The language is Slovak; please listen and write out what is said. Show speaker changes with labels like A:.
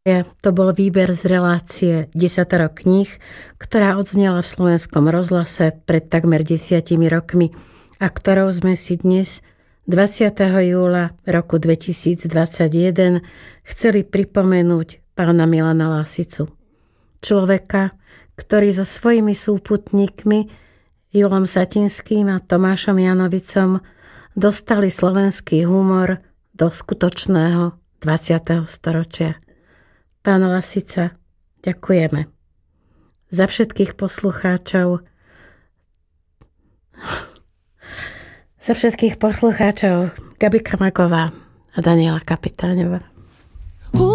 A: To bol výber z relácie 10 kníh, ktorá odznela v Slovenskom rozhlase pred takmer 10 rokmi a ktorou sme si dnes 20. júla roku 2021 chceli pripomenúť pána Milana Lasicu. Človeka, ktorý so svojimi súputníkmi Julom Satinským a Tomášom Janovicom dostali slovenský humor do skutočného 20. storočia. Pán Lasica, ďakujeme. Za všetkých poslucháčov Gabi Kramaková a Daniela Kapitáňová.